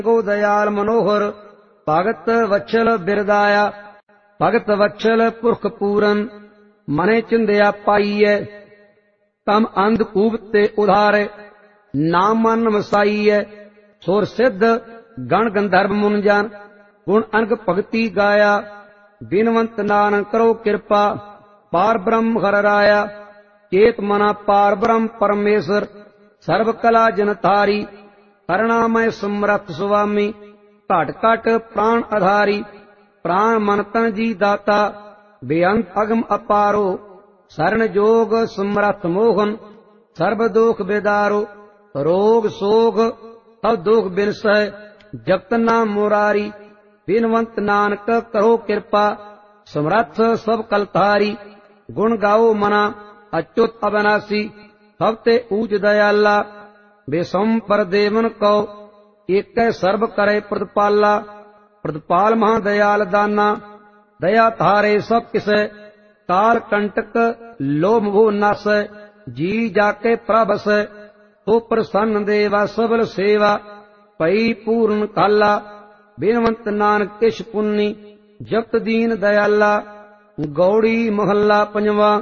गो दयाल मनोहर भगत वत्सल बिरदाया। भगत वत्सल पुरख पूरन मने चिंदया पाईए। तम अंधकूप ते उधारे नाम मन वसाईए। सुर सिद्ध गण गंधर्व मुनजन गुण अनग भगति गाया। बिनवंत नानक करो कृपा पार ब्रह्म हर राया। चेत मना पार ब्रह्म परमेश्वर सर्व कला जन तारी। करुणामय समरथ स्वामी घट घट प्राण आधारी। प्राण मन तन जी दाता बेअंत अगम अपारो। शरण जोग समरथ मोहन सर्व दोख बेदारो। रोग सोग सब दोख बिनसै जगत नाम मुरारी। बिनवंत नानक करो कृपा समरथ सब कलतारी। गुण गाओ मना अच्युत अविनाशी सब ते ऊच दयाला। बेसम पर देवन कौ एक सर्व करे प्रतिपाला। प्रतिपाल महादयाल दाना दया थारे सब किसे। काल कंटक लोभ भो नस जी जाके प्रभस। तो प्रसन्न देवा सबल सेवा पई पूर्ण काला। बिनवंत नानक किश पुन्नी जगत दीन दयाला। गौड़ी महला पंजवा।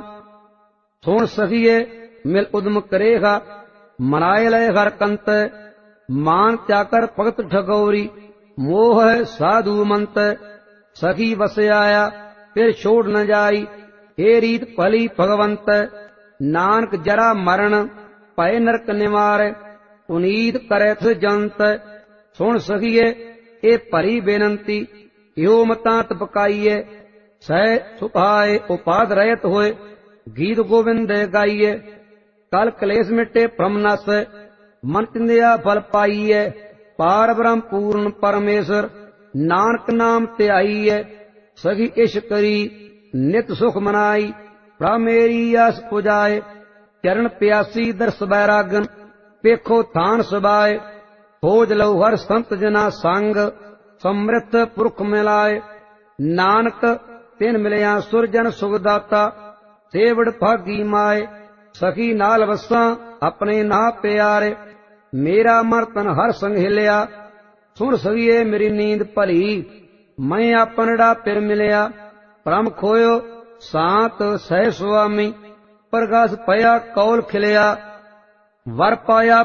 सुन सखिए मिल उदम करेगा मनाए लय हर कंत। मान त्याकर भगत ठगौरी मोह साधु मंत। सखी बस आया फिर छोड़ न जाई हे रीत भली भगवंत। नानक जरा मरण पय नरक निवार पुनीत करैथ जंत। सुन सखिए ए भरी बेनंती यो मतांत पकाइए। सह सुभाए उपाध रहत होए गीत गोविंद गाइए। कल कलेश मिटे भ्रम नस मन चिंदिया फल पाइए। पार ब्रह्म पूर्ण परमेश्वर नानक नाम त्याइए। सखी इश करी नित सुख मनाई प्रभ मेरी आस पुजाए। चरण प्यासी दर्श बैरागन पेखो थान सबाए। खोज लौ हर संत जना संग समृत पुरख मिलाए। नानक तिन मिलिया सुरजन सुखदाता सेवड़ भागी माए। सखी नाल वसा अपने ना प्यारे मेरा मन तन हर संग हिलिया। सुन सखिए मेरी नींद भली मैं अपनड़ा फिर मिलिया। परम खोयो सांत सह स्वामी प्रकाश पया कौल खिलिया। वर पाया